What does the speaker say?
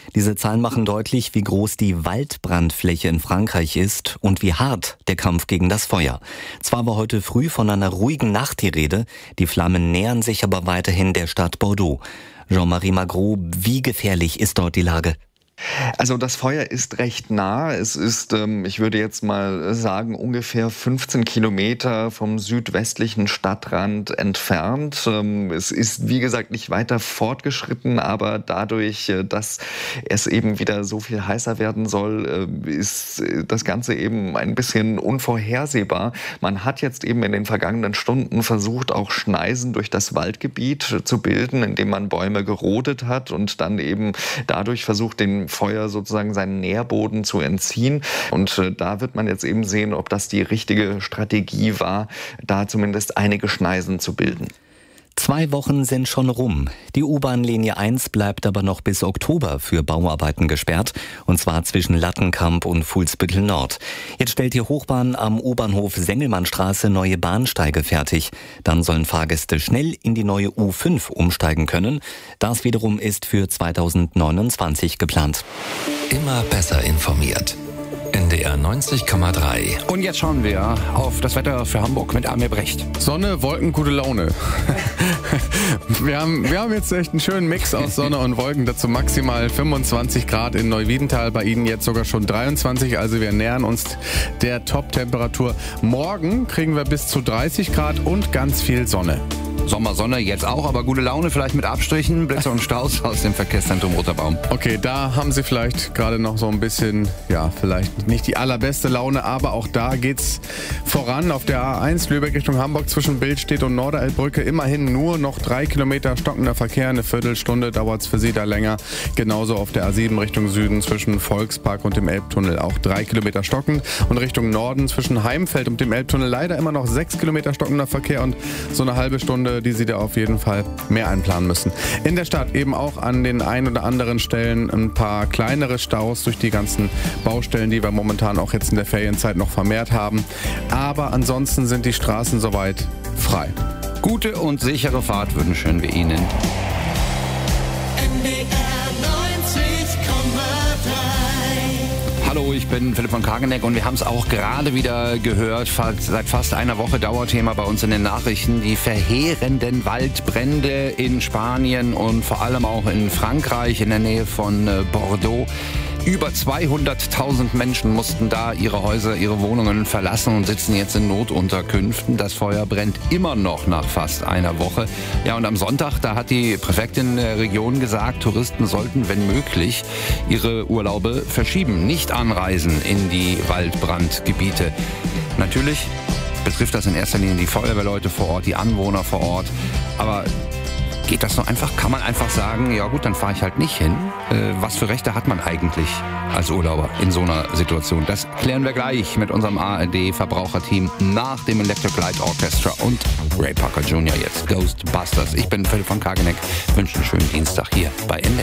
Diese Zahlen machen deutlich, wie groß die Waldbrandfläche in Frankreich ist und wie hart der Kampf gegen das Feuer. Zwar war heute früh von einer ruhigen Nacht die Rede, die Flammen nähern sich aber weiterhin der Stadt Bordeaux. Jean-Marie Magro, wie gefährlich ist dort die Lage? Also das Feuer ist recht nah. Es ist, ich würde jetzt mal sagen, ungefähr 15 Kilometer vom südwestlichen Stadtrand entfernt. Es ist, wie gesagt, nicht weiter fortgeschritten, aber dadurch, dass es eben wieder so viel heißer werden soll, ist das Ganze eben ein bisschen unvorhersehbar. Man hat jetzt eben in den vergangenen Stunden versucht, auch Schneisen durch das Waldgebiet zu bilden, indem man Bäume gerodet hat und dann eben dadurch versucht, den Feuer sozusagen seinen Nährboden zu entziehen. Und da wird man jetzt eben sehen, ob das die richtige Strategie war, da zumindest einige Schneisen zu bilden. 2 Wochen sind schon rum. Die U-Bahn-Linie 1 bleibt aber noch bis Oktober für Bauarbeiten gesperrt, und zwar zwischen Lattenkamp und Fuhlsbüttel Nord. Jetzt stellt die Hochbahn am U-Bahnhof Sengelmannstraße neue Bahnsteige fertig. Dann sollen Fahrgäste schnell in die neue U5 umsteigen können. Das wiederum ist für 2029 geplant. Immer besser informiert. NDR 90,3. Und jetzt schauen wir auf das Wetter für Hamburg mit Amir Brecht. Sonne, Wolken, gute Laune. Wir haben jetzt echt einen schönen Mix aus Sonne und Wolken. Dazu maximal 25 Grad in Neuwiedental. Bei Ihnen jetzt sogar schon 23. Also wir nähern uns der Top-Temperatur. Morgen kriegen wir bis zu 30 Grad und ganz viel Sonne. Sommersonne jetzt auch, aber gute Laune vielleicht mit Abstrichen. Blitze und Staus aus dem Verkehrszentrum Roter Baum. Okay, da haben Sie vielleicht gerade noch so ein bisschen, ja, vielleicht nicht die allerbeste Laune, aber auch da geht's voran. Auf der A1 Lübeck Richtung Hamburg zwischen Billstedt und Norderelbbrücke immerhin nur noch 3 Kilometer stockender Verkehr. Eine Viertelstunde dauert es für Sie da länger. Genauso auf der A7 Richtung Süden zwischen Volkspark und dem Elbtunnel auch 3 Kilometer stockend. Und Richtung Norden zwischen Heimfeld und dem Elbtunnel leider immer noch 6 Kilometer stockender Verkehr und so eine halbe Stunde, die Sie da auf jeden Fall mehr einplanen müssen. In der Stadt eben auch an den ein oder anderen Stellen ein paar kleinere Staus durch die ganzen Baustellen, die wir momentan auch jetzt in der Ferienzeit noch vermehrt haben. Aber ansonsten sind die Straßen soweit frei. Gute und sichere Fahrt wünschen wir Ihnen. Hallo, ich bin Philipp von Kageneck und wir haben es auch gerade wieder gehört. Seit fast einer Woche Dauerthema bei uns in den Nachrichten. Die verheerenden Waldbrände in Spanien und vor allem auch in Frankreich in der Nähe von Bordeaux. Über 200.000 Menschen mussten da ihre Häuser, ihre Wohnungen verlassen und sitzen jetzt in Notunterkünften. Das Feuer brennt immer noch nach fast einer Woche. Ja, und am Sonntag, da hat die Präfektin der Region gesagt, Touristen sollten, wenn möglich, ihre Urlaube verschieben, nicht anreisen in die Waldbrandgebiete. Natürlich betrifft das in erster Linie die Feuerwehrleute vor Ort, die Anwohner vor Ort. Aber geht das so einfach? Kann man einfach sagen, ja gut, dann fahre ich halt nicht hin? Was für Rechte hat man eigentlich als Urlauber in so einer Situation? Das klären wir gleich mit unserem ARD-Verbraucherteam nach dem Electric Light Orchestra und Ray Parker Jr. jetzt Ghostbusters. Ich bin Philipp von Kageneck, wünsche einen schönen Dienstag hier bei NDR.